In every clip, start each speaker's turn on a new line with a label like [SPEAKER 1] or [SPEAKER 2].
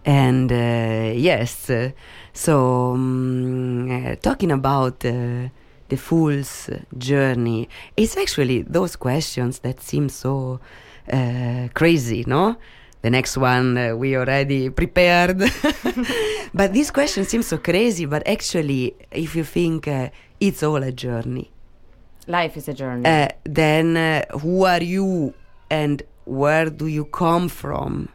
[SPEAKER 1] And yes, talking about the fool's journey, it's actually those questions that seem so crazy, no? The next one we already prepared. But this question seems so crazy, but actually, if you think it's all a journey.
[SPEAKER 2] Life is a journey.
[SPEAKER 1] Then who are you and where do you come from?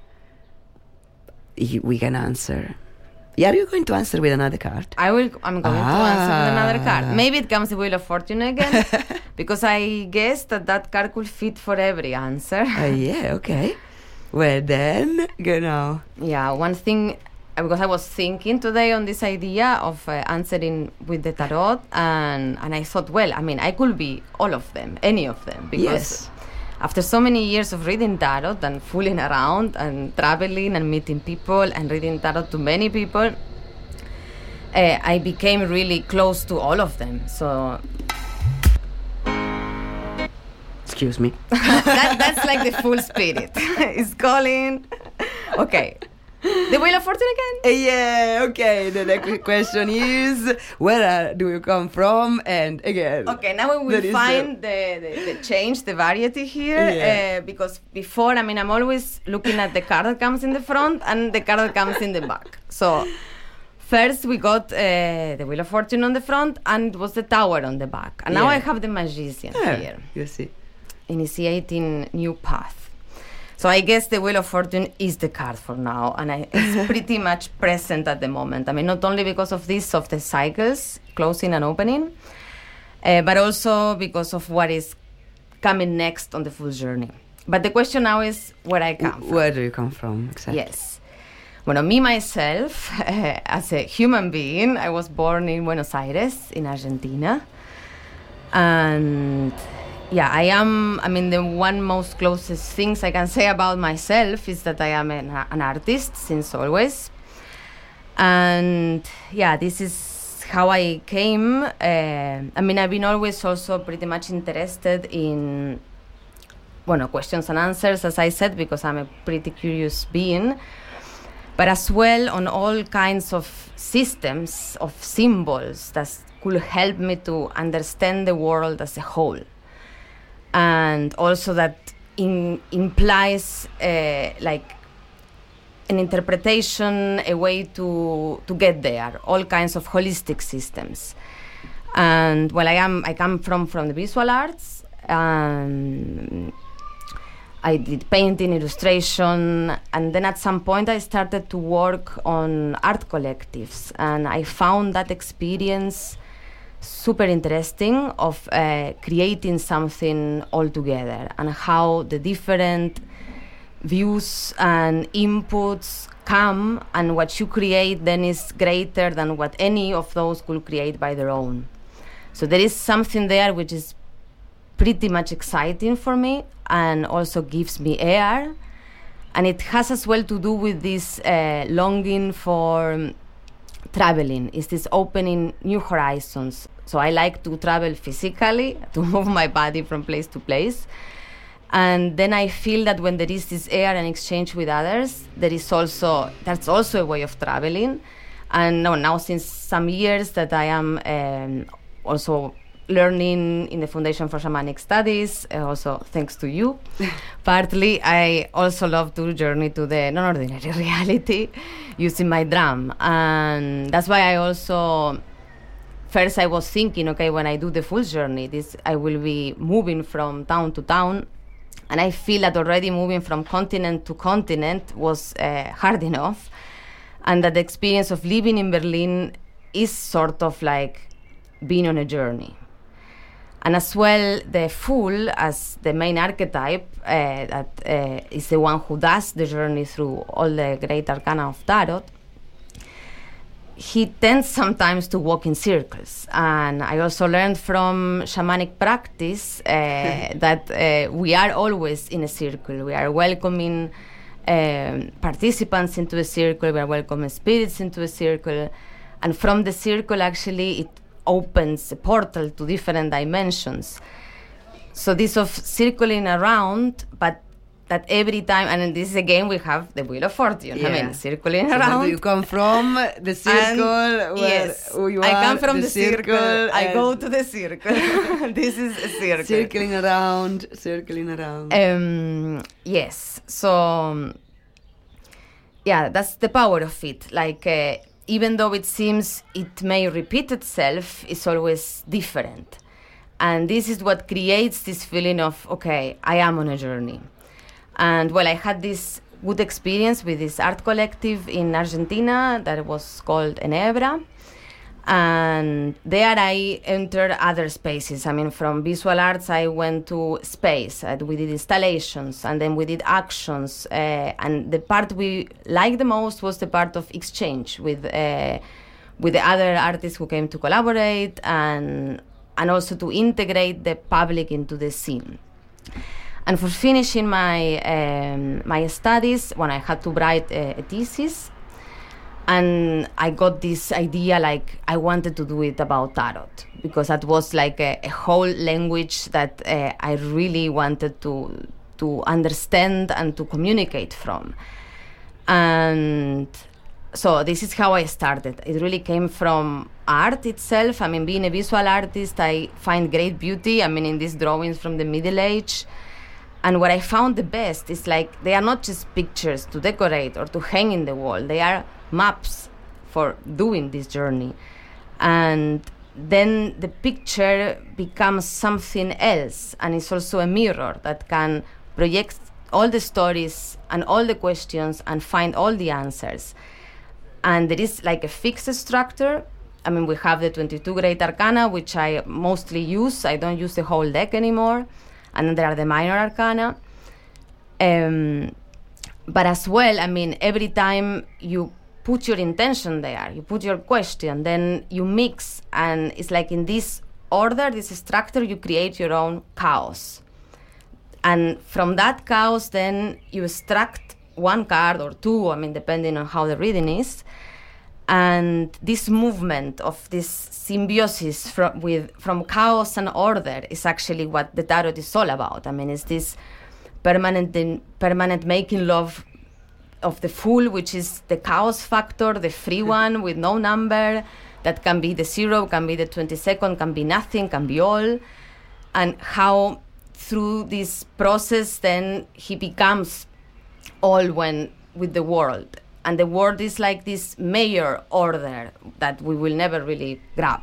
[SPEAKER 1] We can answer. Yeah, are you going to answer with another card?
[SPEAKER 2] I'm going to answer with another card. Maybe it comes the Wheel of Fortune again, because I guess that card could fit for every answer.
[SPEAKER 1] Yeah, okay. Well then, genau.
[SPEAKER 2] Yeah, one thing, because I was thinking today on this idea of answering with the tarot, and I thought, well, I mean, I could be all of them, any of them, because
[SPEAKER 1] yes.
[SPEAKER 2] After so many years of reading tarot and fooling around and traveling and meeting people and reading tarot to many people, I became really close to all of them. So,
[SPEAKER 1] excuse me.
[SPEAKER 2] That's like the full spirit. It's calling. Okay. The Wheel of Fortune again?
[SPEAKER 1] Yeah, okay. The next question is, where do you come from? And again.
[SPEAKER 2] Okay, now we will find the change, the variety here. Because before, I mean, I'm always looking at the card that comes in the front and the card that comes in the back. So, first we got the Wheel of Fortune on the front and it was the Tower on the back. And now I have the Magician here.
[SPEAKER 1] You see.
[SPEAKER 2] Initiating new path. So I guess the Wheel of Fortune is the card for now, and it's pretty much present at the moment. I mean, not only because of this, of the cycles, closing and opening, but also because of what is coming next on the full journey. But the question now is where I come from.
[SPEAKER 1] Where do you come from, exactly?
[SPEAKER 2] Yes. Well, me, myself, as a human being, I was born in Buenos Aires, in Argentina. And yeah, the one most closest things I can say about myself is that I am an artist since always. And yeah, this is how I came. I've been always also pretty much interested in, questions and answers, as I said, because I'm a pretty curious being. But as well on all kinds of systems, of symbols that could help me to understand the world as a whole. And also that implies like an interpretation, a way to get there, all kinds of holistic systems. And well, I come from the visual arts. I did painting, illustration, and then at some point I started to work on art collectives, and I found that experience super interesting of creating something all together, and how the different views and inputs come, and what you create then is greater than what any of those could create by their own. So there is something there which is pretty much exciting for me, and also gives me air, and it has as well to do with this longing for traveling. Is this opening new horizons? So I like to travel physically, to move my body from place to place. And then I feel that when there is this air and exchange with others, that's also a way of traveling. And now since some years that I am also learning in the Foundation for Shamanic Studies, also thanks to you, partly, I also love to journey to the non-ordinary reality using my drum. And that's why I also, first I was thinking, okay, when I do the full journey, I will be moving from town to town. And I feel that already moving from continent to continent was hard enough. And that the experience of living in Berlin is sort of like being on a journey. And as well, the Fool, as the main archetype, that is the one who does the journey through all the great arcana of Tarot, he tends sometimes to walk in circles. And I also learned from shamanic practice that we are always in a circle. We are welcoming participants into a circle, we are welcoming spirits into a circle. And from the circle, actually, it opens a portal to different dimensions. So this of circling around, but that every time, and in this again we have the Wheel of Fortune.
[SPEAKER 1] Yeah.
[SPEAKER 2] I mean, circling
[SPEAKER 1] So
[SPEAKER 2] around.
[SPEAKER 1] where do you come from? The circle. Who you
[SPEAKER 2] I
[SPEAKER 1] are,
[SPEAKER 2] come from the circle. I
[SPEAKER 1] and
[SPEAKER 2] go to the circle. This is a circle.
[SPEAKER 1] circling around.
[SPEAKER 2] Yes. So, yeah, that's the power of it. Like, even though it seems it may repeat itself, it's always different. And this is what creates this feeling of, okay, I am on a journey. And, well, I had this good experience with this art collective in Argentina that was called Enebra. And there I entered other spaces. I mean, from visual arts, I went to space. We did installations, and then we did actions. And the part we liked the most was the part of exchange with the other artists who came to collaborate, and also to integrate the public into the scene. And for finishing my studies, when I had to write a thesis, and I got this idea, like, I wanted to do it about tarot, because that was like a whole language that I really wanted to understand and to communicate from. And so this is how I started. It really came from art itself. I mean, being a visual artist, I find great beauty, I mean, in these drawings from the Middle Age. And what I found the best is, like, they are not just pictures to decorate or to hang in the wall. They are maps for doing this journey. And then the picture becomes something else. And it's also a mirror that can project all the stories and all the questions and find all the answers. And there is like a fixed structure. I mean, we have the 22 Great Arcana, which I mostly use. I don't use the whole deck anymore. And then there are the minor arcana. But as well, I mean, every time you put your intention there, you put your question, then you mix. And it's like in this order, this structure, you create your own chaos. And from that chaos, then you extract one card or two, I mean, depending on how the reading is. And this movement of this symbiosis from chaos and order is actually what the tarot is all about. I mean, it's this permanent making love of the Fool, which is the chaos factor, the free one with no number, that can be the 0, can be the 22nd, can be nothing, can be all. And how through this process then he becomes all with the world. And the world is like this major order that we will never really grab.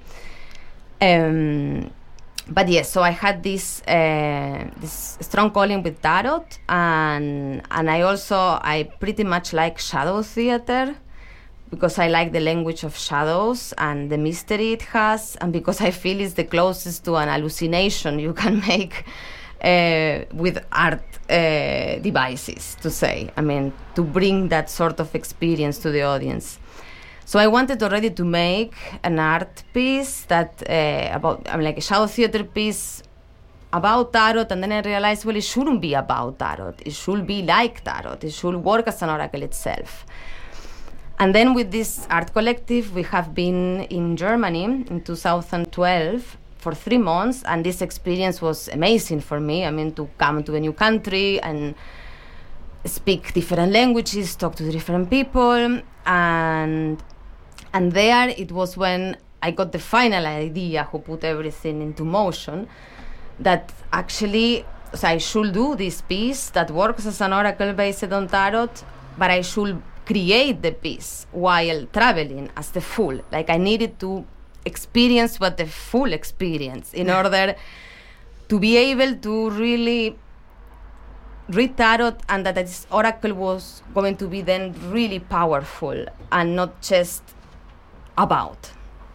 [SPEAKER 2] But yes, so I had this strong calling with tarot, and I pretty much like shadow theater, because I like the language of shadows and the mystery it has, and because I feel it's the closest to an hallucination you can make with art devices, to say. I mean, to bring that sort of experience to the audience. So I wanted already to make an art piece that like a shadow theater piece about tarot, and then I realized, well, it shouldn't be about tarot. It should be like tarot. It should work as an oracle itself. And then with this art collective, we have been in Germany in 2012 for 3 months, and this experience was amazing for me. I mean, to come to a new country and speak different languages, talk to different people, and there it was when I got the final idea, who put everything into motion, that actually I should do this piece that works as an oracle based on tarot, but I should create the piece while traveling as the Fool. Like, I needed to experience what the Fool experience in order to be able to really read tarot, and that this oracle was going to be then really powerful and not just about.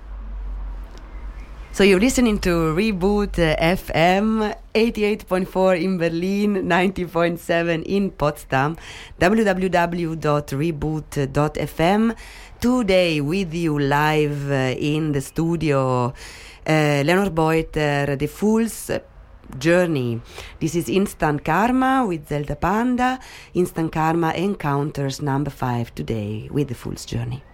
[SPEAKER 1] So you're listening to Reboot FM, 88.4 in Berlin, 90.7 in Potsdam, www.reboot.fm. Today with you live in the studio, Leonor Beuter, The Fool's Journey. This is Instant Karma with Zelda Panda. Instant Karma encounters number 5 today with The Fool's Journey.